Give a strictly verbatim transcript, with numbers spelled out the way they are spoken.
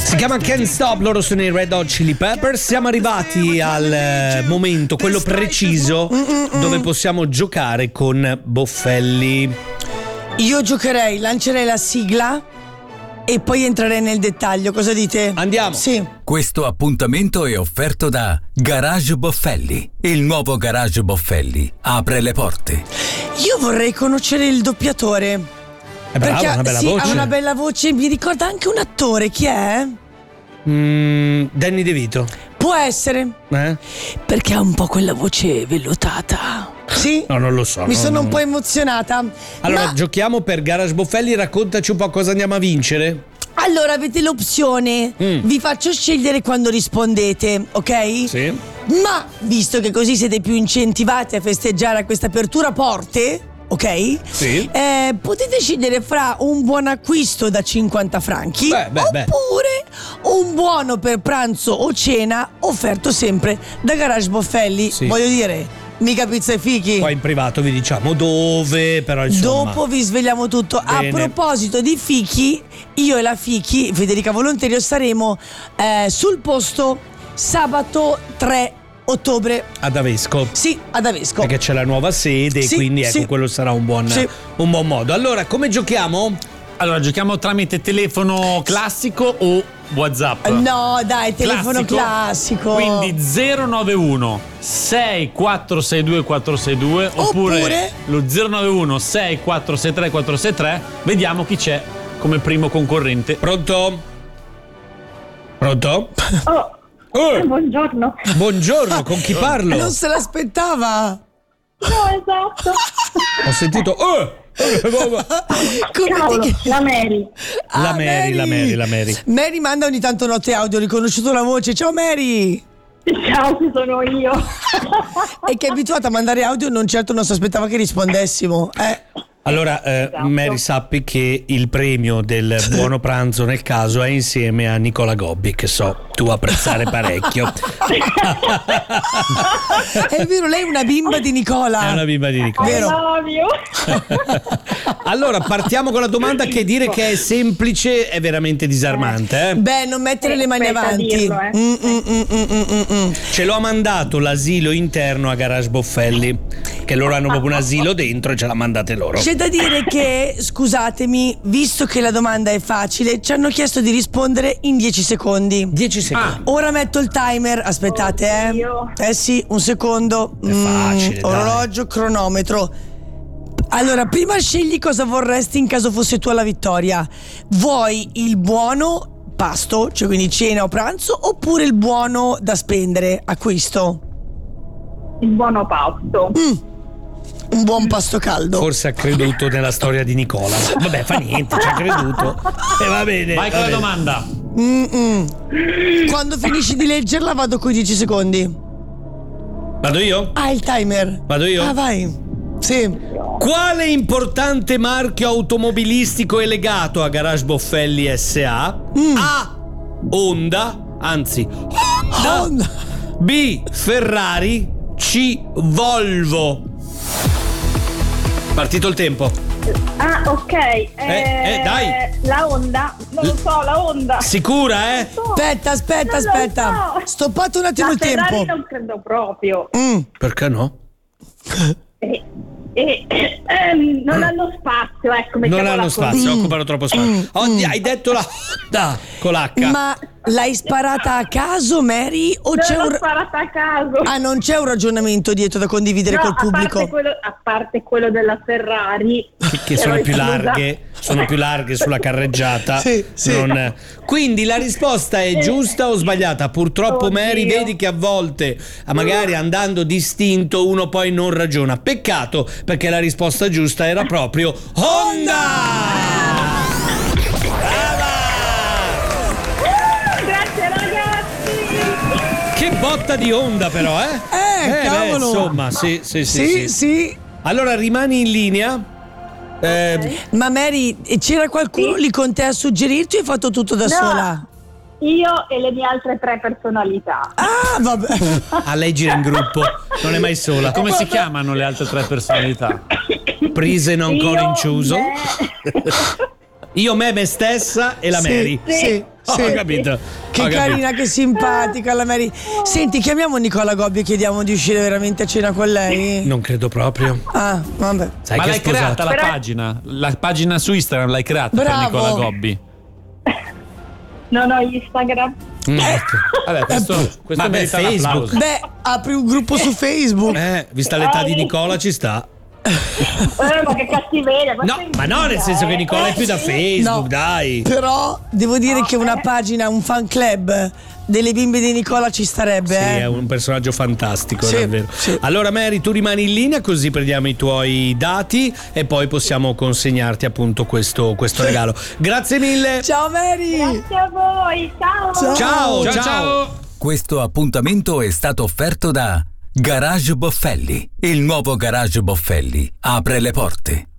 Si chiama Can't Stop, loro sono i Red Hot Chili Peppers. Siamo arrivati al eh, momento, quello preciso, dove possiamo giocare con Boffelli. Io giocherei, lancerei la sigla e poi entrerei nel dettaglio. Cosa dite? Andiamo. Sì. Questo appuntamento è offerto da Garage Boffelli. Il nuovo Garage Boffelli apre le porte. Io vorrei conoscere il doppiatore. È bravo, perché ha una bella sì, voce. ha una bella voce, mi ricorda anche un attore. Chi è? Mm, Danny DeVito. Può essere. Eh? Perché ha un po' quella voce vellutata. Sì? No, non lo so. Mi no, sono no. un po' emozionata. Allora, Ma... giochiamo per Garage Boffelli. Raccontaci un po' cosa andiamo a vincere. Allora, avete l'opzione. Mm. Vi faccio scegliere quando rispondete, ok? Sì. Ma, visto che così siete più incentivati a festeggiare a questa apertura porte, ok? Sì. Eh, potete scegliere fra un buon acquisto da cinquanta franchi Beh, beh, beh. oppure un buono per pranzo o cena offerto sempre da Garage Boffelli. Sì. Voglio dire, mica pizza e fichi. Poi in privato vi diciamo dove, però insomma. Dopo vi svegliamo tutto. Bene. A proposito di fichi, io e la Fichi, Federica Volonterio, saremo eh, sul posto sabato tre ottobre. Ad Avesco. Sì, ad Avesco. Perché c'è la nuova sede, Sì, quindi ecco, sì. quello sarà un buon, Sì. un buon modo. Allora, come giochiamo? Allora, giochiamo tramite telefono classico o WhatsApp? No, dai, telefono classico. Quindi zero nove uno sei quattro sei due quattro sei due oppure, Oppure? lo zero nove uno sei quattro sei tre quattro sei tre. Vediamo chi c'è come primo concorrente. Pronto? Pronto? Oh, Oh, buongiorno. buongiorno, con chi parlo? Non se l'aspettava. No, esatto. Ho sentito. Oh! Come Cavolo, ti la Mary. La Ah, Mary, la Mary, la Mary. Mary manda ogni tanto note audio, ho riconosciuto la voce. Ciao Mary. Ciao, ci sono io. E che è abituata a mandare audio, non certo non si aspettava che rispondessimo. Eh. Allora, eh, Esatto. Mary, sappi che il premio del buono pranzo nel caso è insieme a Nicola Gobbi, che so tu apprezzare parecchio. È vero, lei è una bimba di Nicola. È una bimba di Nicola. Vero. I love you. Allora, partiamo con la domanda che dire che è semplice è veramente disarmante. Eh? Beh, non mettere Eh, le mani aspetta a avanti. dirlo, eh. Mm, mm, mm, mm, mm, mm, mm. Ce l'ho mandato l'asilo interno a Garage Boffelli, che loro hanno proprio un asilo dentro e ce l'ha mandate loro. C'è da dire che, scusatemi, visto che la domanda è facile, ci hanno chiesto di rispondere in dieci secondi. dieci secondi. Ora metto il timer, aspettate, eh. Oddio. Eh sì, un secondo. È facile, dai. Orologio, cronometro. Allora, prima scegli cosa vorresti in caso fosse tu alla vittoria. Vuoi il buono pasto, cioè quindi cena o pranzo, oppure il buono da spendere, acquisto? Il buono pasto. Un buon pasto caldo. Forse ha creduto nella storia di Nicola. Vabbè, fa niente, ci ha creduto. E va bene. Vai va con la bene. domanda. Mm-mm. Quando finisci di leggerla vado con i dieci secondi. Vado io? Ah, il timer. Vado io? Ah, vai. Sì. Quale importante marchio automobilistico è legato a Garage Boffelli S A? Mm. A. Honda, anzi Honda. Honda. B. Ferrari. C. Volvo. Partito il tempo. Ah, ok. Eh, eh, dai. La Honda. Non lo so, la Honda. Sicura, eh? Aspetta, aspetta, Non lo aspetta. so. Stoppato un attimo La il Ferrari tempo. non credo proprio. Mm. Perché no? E, e, ehm, non hanno spazio, ecco. Non mettiamola hanno così. spazio, occupano troppo spazio. Oddio, hai detto la Honda con l'H. Ma l'hai sparata a caso, Mary? O Non c'è l'ho un. sparata a caso. Ah, non c'è un ragionamento dietro da condividere No, col a pubblico? parte, quello, a parte quello della Ferrari, che, che sono ero più esclusa. larghe, sono più larghe sulla carreggiata. Sì, sì. Non- Quindi la risposta è giusta o sbagliata? Purtroppo, Oddio. Mary, vedi che a volte, magari andando distinto, uno poi non ragiona. Peccato, perché la risposta giusta era proprio Honda! Brava! Grazie ragazzi. Che botta di Honda, però, eh? Eh, beh, cavolo. insomma, sì, sì, sì, Sì, sì. sì. Allora rimani in linea. Eh, Ma Mary, c'era qualcuno Sì. lì con te a suggerirti o hai fatto tutto da No. sola? Io e le mie altre tre personalità. Ah, vabbè. a leggere in gruppo, non è mai sola. Come si chiamano le altre tre personalità? Prise non Io, corinciuso. me, Io, me, me stessa e la Sì, Mary. Sì, Oh, sì. ho capito. Che Ho carina, capito. che simpatica la Mary. Senti, chiamiamo Nicola Gobbi e chiediamo di uscire veramente a cena con lei. Non credo proprio. Ah, vabbè. Sai Ma che è l'hai creata sposato. la Però- pagina? La pagina su Instagram l'hai creata per Bravo. Nicola Gobbi? Non ho Instagram. Mm, ecco. Vabbè, questo, questo Vabbè, merita un Facebook. applauso. Beh, apri un gruppo su Facebook. Eh, vista l'età di Nicola ci sta. Eh, ma che cattiveria. No, ma no, nel senso che Nicola è più da Facebook, No. dai. Però devo dire che una pagina, un fan club delle bimbe di Nicola ci starebbe, Sì, eh. è un personaggio fantastico, Sì, davvero. sì. Allora, Mary, tu rimani in linea così prendiamo i tuoi dati e poi possiamo consegnarti appunto questo, questo regalo. Grazie mille. Ciao Mary. Grazie a voi, ciao. Ciao. Ciao, Ciao ciao. ciao! Questo appuntamento è stato offerto da Garage Boffelli. Il nuovo Garage Boffelli apre le porte.